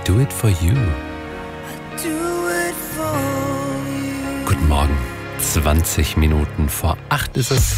do it for you. Guten Morgen. 20 Minuten vor 8 ist es.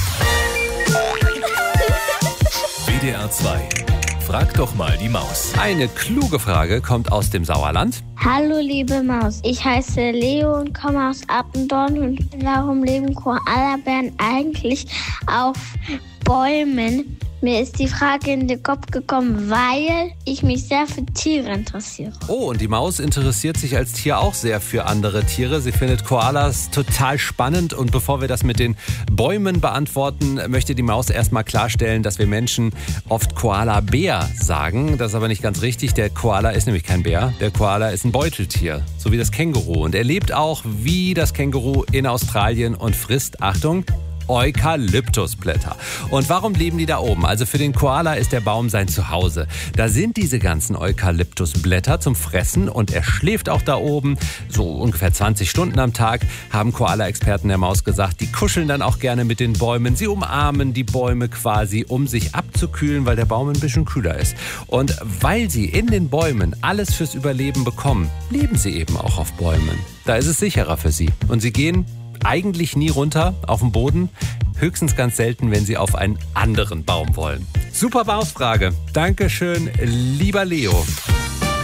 WDR 2. Frag doch mal die Maus. Eine kluge Frage kommt aus dem Sauerland. Hallo liebe Maus, ich heiße Leo und komme aus Appendorn. Und warum leben Koalabären eigentlich auf Bäumen? Mir ist die Frage in den Kopf gekommen, weil ich mich sehr für Tiere interessiere. Oh, und die Maus interessiert sich als Tier auch sehr für andere Tiere. Sie findet Koalas total spannend. Und bevor wir das mit den Bäumen beantworten, möchte die Maus erstmal klarstellen, dass wir Menschen oft Koala-Bär sagen. Das ist aber nicht ganz richtig. Der Koala ist nämlich kein Bär. Der Koala ist ein Beuteltier, so wie das Känguru. Und er lebt auch wie das Känguru in Australien und frisst, Achtung, Eukalyptusblätter. Und warum leben die da oben? Also für den Koala ist der Baum sein Zuhause. Da sind diese ganzen Eukalyptusblätter zum Fressen und er schläft auch da oben. So ungefähr 20 Stunden am Tag, haben Koala-Experten der Maus gesagt. Die kuscheln dann auch gerne mit den Bäumen. Sie umarmen die Bäume quasi, um sich abzukühlen, weil der Baum ein bisschen kühler ist. Und weil sie in den Bäumen alles fürs Überleben bekommen, leben sie eben auch auf Bäumen. Da ist es sicherer für sie. Und sie gehen eigentlich nie runter auf den Boden, höchstens ganz selten, wenn sie auf einen anderen Baum wollen. Super Mausfrage. Dankeschön, lieber Leo.